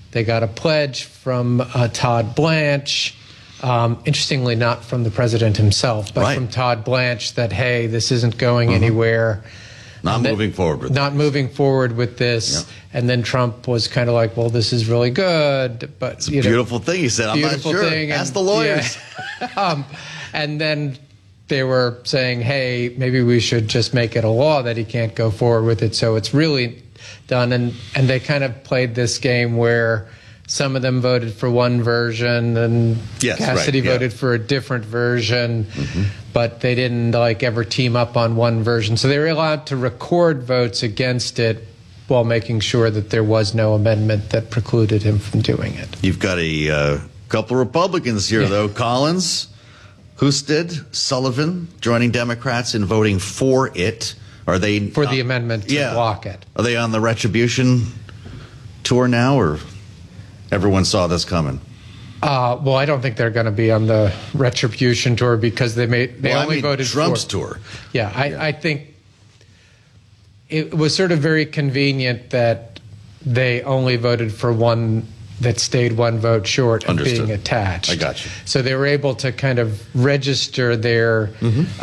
They got a pledge from Todd Blanche. Interestingly, not from the president himself, but from Todd Blanche that, hey, this isn't going anywhere. Not moving forward with Not moving forward with this. Yep. And then Trump was kind of like, well, this is really good. But it's a beautiful thing, he said. I'm not sure. Ask the lawyers. Yeah. And then they were saying, hey, maybe we should just make it a law that he can't go forward with it. So it's really done. And they kind of played this game where some of them voted for one version and Cassidy voted for a different version, but they didn't ever team up on one version. So they were allowed to record votes against it while making sure that there was no amendment that precluded him from doing it. You've got a couple of Republicans here, though. Collins, Husted, Sullivan joining Democrats in voting for it. Are they for the amendment to block it? Are they on the retribution tour now, or everyone saw this coming? Well, I don't think they're going to be on the retribution tour because they only voted Trump's for tour. Yeah, I think it was sort of very convenient that they only voted for one that stayed one vote short of being attached. I got you. So they were able to kind of register their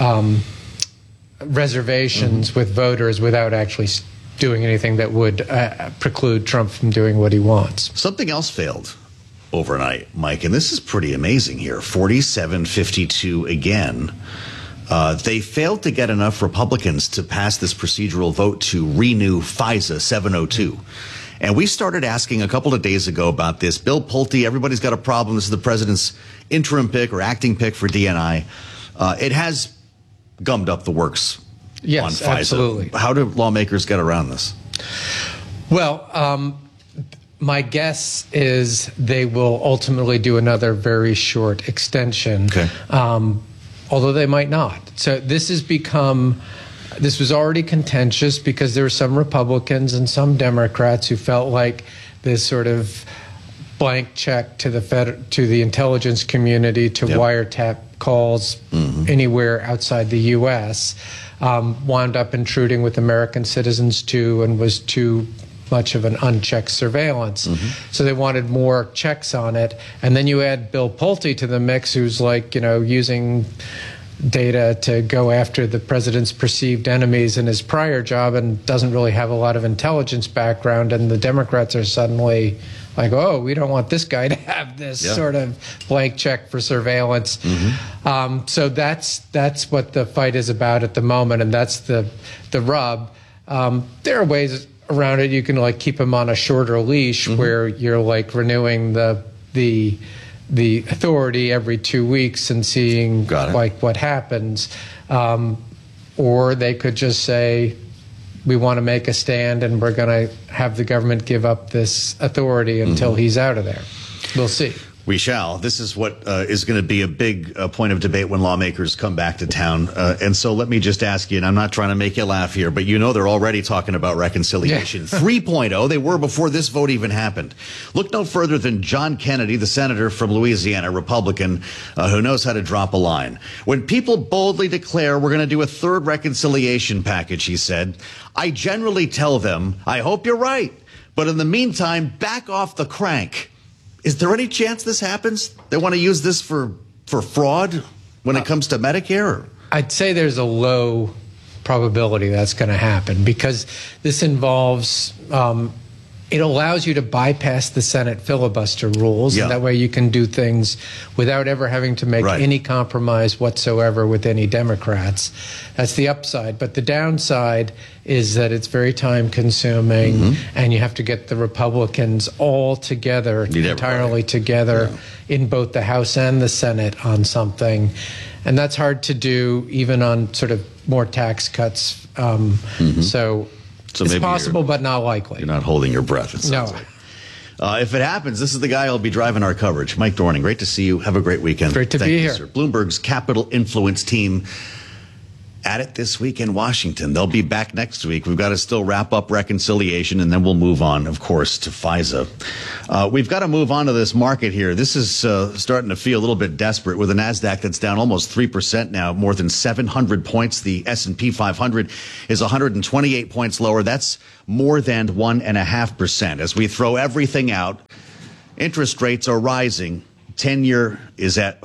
reservations with voters without actually doing anything that would preclude Trump from doing what he wants. Something else failed overnight, Mike, and this is pretty amazing here. 47-52 again. They failed to get enough Republicans to pass this procedural vote to renew FISA 702. And we started asking a couple of days ago about this. Bill Pulte, everybody's got a problem. This is the president's interim pick or acting pick for DNI. It has gummed up the works on FISA. Absolutely. How do lawmakers get around this? Well, my guess is they will ultimately do another very short extension, although they might not. So this was already contentious because there were some Republicans and some Democrats who felt like this sort of blank check to the intelligence community to wiretap calls anywhere outside the U.S. Wound up intruding with American citizens too, and was too much of an unchecked surveillance. So they wanted more checks on it. And then you add Bill Pulte to the mix, who's using data to go after the president's perceived enemies in his prior job and doesn't really have a lot of intelligence background. And the Democrats are suddenly like, oh, we don't want this guy to have this sort of blank check for surveillance. So that's what the fight is about at the moment, and that's the rub. There are ways around it. You can keep him on a shorter leash where you're renewing the authority every 2 weeks and seeing what happens. Or they could just say, we want to make a stand and we're going to have the government give up this authority until he's out of there. We'll see. We shall. This is what is going to be a big point of debate when lawmakers come back to town. And so let me just ask you, and I'm not trying to make you laugh here, but they're already talking about reconciliation. 3.0, they were before this vote even happened. Look no further than John Kennedy, the senator from Louisiana, Republican, who knows how to drop a line. When people boldly declare we're going to do a third reconciliation package, he said, I generally tell them, I hope you're right. But in the meantime, back off the crank. Is there any chance this happens? They want to use this for fraud when it comes to Medicare? I'd say there's a low probability that's going to happen because this involves it allows you to bypass the Senate filibuster rules, and that way you can do things without ever having to make any compromise whatsoever with any Democrats. That's the upside. But the downside is that it's very time-consuming, and you have to get the Republicans all together, entirely together, in both the House and the Senate on something. And that's hard to do even on sort of more tax cuts. So it's possible, but not likely. You're not holding your breath, it sounds like. If it happens, this is the guy who'll be driving our coverage. Mike Dorning, great to see you. Have a great weekend. Great to be here. Sir. Bloomberg's Capital Influence team at it this week in Washington. They'll be back next week. We've got to still wrap up reconciliation, and then we'll move on, of course, to FISA. We've got to move on to this market here. This is starting to feel a little bit desperate with a NASDAQ that's down almost 3% now, more than 700 points. The S&P 500 is 128 points lower. That's more than 1.5%. As we throw everything out, Interest rates are rising. 10-year is at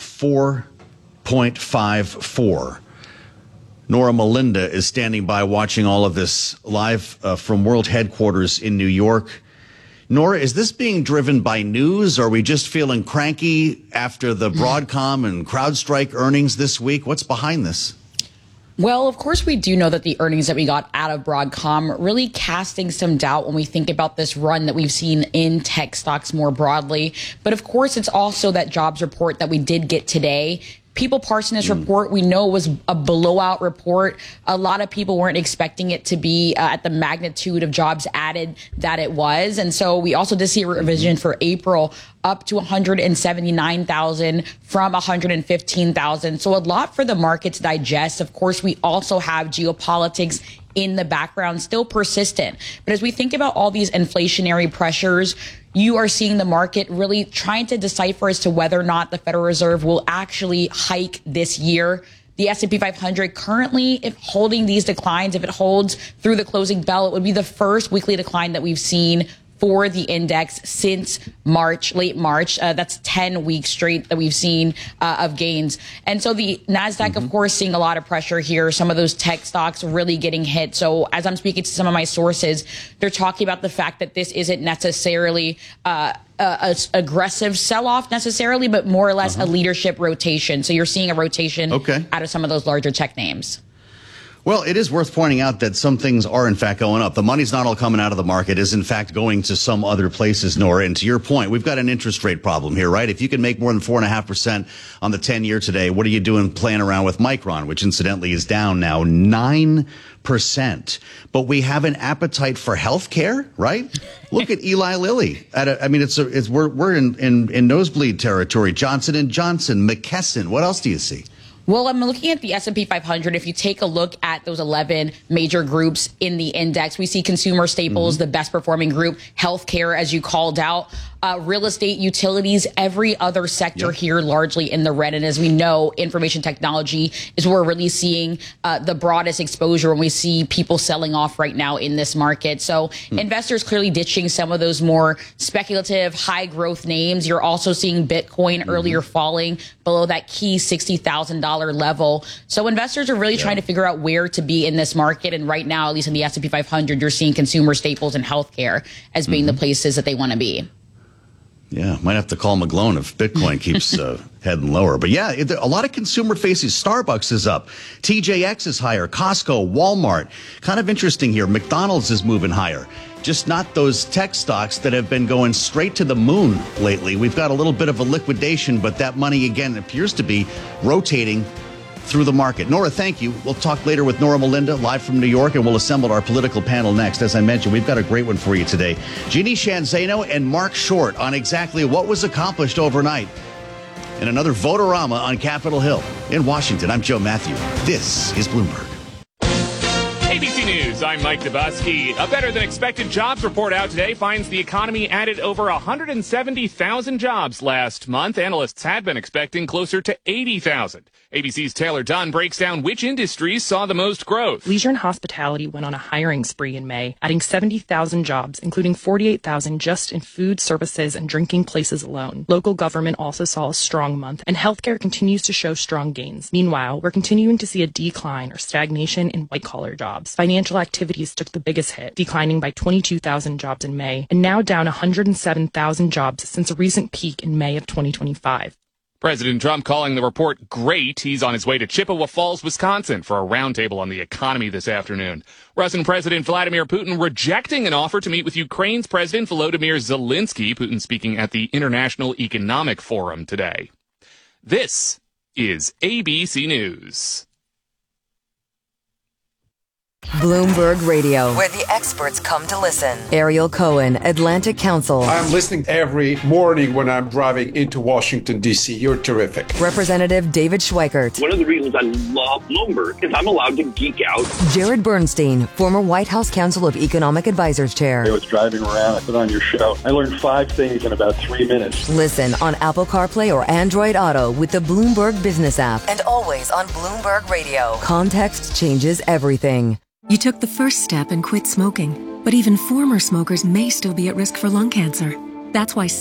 4.54. Nora Melinda is standing by watching all of this live from World Headquarters in New York. Nora, is this being driven by news? Or are we just feeling cranky after the Broadcom and CrowdStrike earnings this week? What's behind this? Well, of course, we do know that the earnings that we got out of Broadcom really casting some doubt when we think about this run that we've seen in tech stocks more broadly. But of course, it's also that jobs report that we did get today. People parsing this report, we know it was a blowout report. A lot of people weren't expecting it to be at the magnitude of jobs added that it was. And so we also did see a revision for April up to 179,000 from 115,000. So a lot for the market to digest. Of course, we also have geopolitics in the background, still persistent. But as we think about all these inflationary pressures, you are seeing the market really trying to decipher as to whether or not the Federal Reserve will actually hike this year. The S&P 500 currently, if holding these declines, if it holds through the closing bell, it would be the first weekly decline that we've seen for the index since March, late March. That's 10 weeks straight that we've seen of gains. And so the NASDAQ, of course, seeing a lot of pressure here. Some of those tech stocks really getting hit. So as I'm speaking to some of my sources, they're talking about the fact that this isn't necessarily a aggressive sell-off necessarily, but more or less a leadership rotation. So you're seeing a rotation out of some of those larger tech names. Well, it is worth pointing out that some things are, in fact, going up. The money's not all coming out of the market, is, in fact, going to some other places, Nora. And to your point, we've got an interest rate problem here, right? If you can make more than 4.5% on the 10-year today, what are you doing playing around with Micron, which, incidentally, is down now 9%. But we have an appetite for healthcare, right? Look at Eli Lilly. We're in nosebleed territory. Johnson & Johnson, McKesson. What else do you see? Well, I'm looking at the S&P 500. If you take a look at those 11 major groups in the index, we see consumer staples, the best performing group, healthcare, as you called out, real estate, utilities, every other sector here largely in the red. And as we know, information technology is where we're really seeing the broadest exposure when we see people selling off right now in this market. So investors clearly ditching some of those more speculative, high growth names. You're also seeing Bitcoin earlier falling below that key $60,000 level. So investors are really trying to figure out where to be in this market. And right now, at least in the S&P 500, you're seeing consumer staples and healthcare as being the places that they want to be. Yeah, might have to call McGlone if Bitcoin keeps heading lower. But yeah, a lot of consumer faces. Starbucks is up. TJX is higher. Costco, Walmart. Kind of interesting here. McDonald's is moving higher. Just not those tech stocks that have been going straight to the moon lately. We've got a little bit of a liquidation, but that money, again, appears to be rotating through the market. Nora, thank you. We'll talk later with Nora Melinda, live from New York, and we'll assemble our political panel next. As I mentioned, we've got a great one for you today. Jeannie Shanzano and Mark Short on exactly what was accomplished overnight in another Votorama on Capitol Hill in Washington. I'm Joe Matthew. This is Bloomberg. ABC News, I'm Mike Dabowski. A better-than-expected jobs report out today finds the economy added over 170,000 jobs last month. Analysts had been expecting closer to 80,000. ABC's Taylor Dunn breaks down which industries saw the most growth. Leisure and hospitality went on a hiring spree in May, adding 70,000 jobs, including 48,000 just in food, services, and drinking places alone. Local government also saw a strong month, and healthcare continues to show strong gains. Meanwhile, we're continuing to see a decline or stagnation in white-collar jobs. Financial activities took the biggest hit, declining by 22,000 jobs in May, and now down 107,000 jobs since a recent peak in May of 2025. President Trump calling the report great. He's on his way to Chippewa Falls, Wisconsin for a roundtable on the economy this afternoon. Russian President Vladimir Putin rejecting an offer to meet with Ukraine's President Volodymyr Zelensky. Putin speaking at the International Economic Forum today. This is ABC News. Bloomberg Radio, where the experts come to listen. Ariel Cohen, Atlantic Council. I'm listening every morning when I'm driving into Washington, D.C. You're terrific. Representative David Schweikert. One of the reasons I love Bloomberg is I'm allowed to geek out. Jared Bernstein, former White House Council of Economic Advisors Chair. I was driving around, I put on your show. I learned 5 things in about 3 minutes. Listen on Apple CarPlay or Android Auto with the Bloomberg Business app. And always on Bloomberg Radio. Context changes everything. You took the first step and quit smoking, but even former smokers may still be at risk for lung cancer. That's why